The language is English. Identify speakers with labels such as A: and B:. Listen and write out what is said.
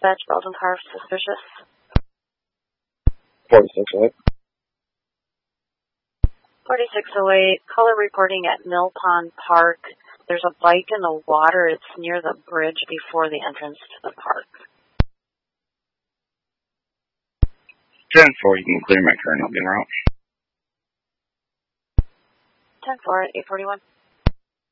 A: Dispatch, Belgian car, suspicious.
B: 4608.
A: 4608, color reporting at Mill Pond Park. There's a bike in the water. It's near the bridge before the entrance to the park.
B: 10-4, you can clear my current, I'll be en route.
A: 10-4 at 841.